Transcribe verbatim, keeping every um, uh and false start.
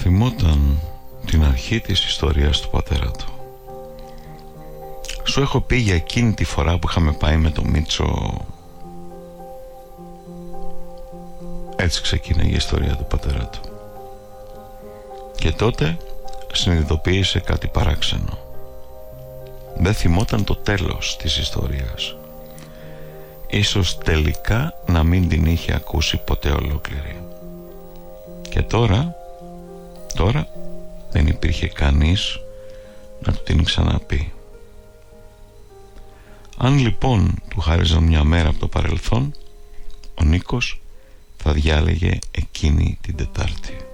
θυμόταν την αρχή της ιστορίας του πατέρα του. Σου έχω πει για εκείνη τη φορά που είχαμε πάει με το Μίτσο. Έτσι ξεκίνησε η ιστορία του πατέρα του. Και τότε συνειδητοποίησε κάτι παράξενο. Δεν θυμόταν το τέλος της ιστορίας. Ίσως τελικά να μην την είχε ακούσει ποτέ ολόκληρη. Και τώρα Τώρα δεν υπήρχε κανείς να του την ξαναπεί. Αν λοιπόν του χάριζαν μια μέρα από το παρελθόν, ο Νίκος θα διάλεγε εκείνη την Τετάρτη.